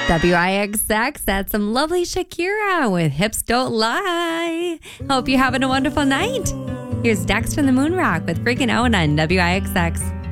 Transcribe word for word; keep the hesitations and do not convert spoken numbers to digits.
W I X X, that's some lovely Shakira with Hips Don't Lie. Hope you're having a wonderful night. Here's Dex from the Moon Rock with Freaking Out on W I X X.